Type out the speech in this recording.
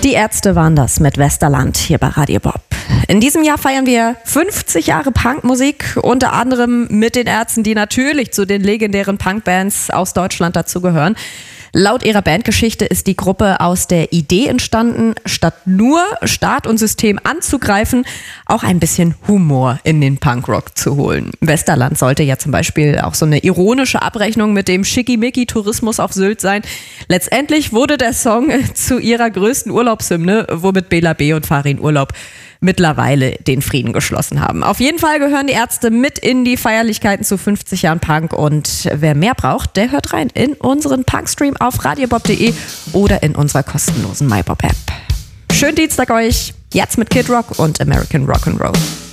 Die Ärzte waren das mit Westerland hier bei Radio Bob. In diesem Jahr feiern wir 50 Jahre Punkmusik, unter anderem mit den Ärzten, die natürlich zu den legendären Punkbands aus Deutschland dazugehören. Laut ihrer Bandgeschichte ist die Gruppe aus der Idee entstanden, statt nur Staat und System anzugreifen, auch ein bisschen Humor in den Punkrock zu holen. Westerland sollte ja zum Beispiel auch so eine ironische Abrechnung mit dem Schickimicki-Tourismus auf Sylt sein. Letztendlich wurde der Song zu ihrer größten Urlaubshymne, womit Bela B. und Farin Urlaub mittlerweile den Frieden geschlossen haben. Auf jeden Fall gehören die Ärzte mit in die Feierlichkeiten zu 50 Jahren Punk, und wer mehr braucht, der hört rein in unseren Punkstream auf radiobob.de oder in unserer kostenlosen MyBob-App. Schönen Dienstag euch, jetzt mit Kid Rock und American Rock'n'Roll.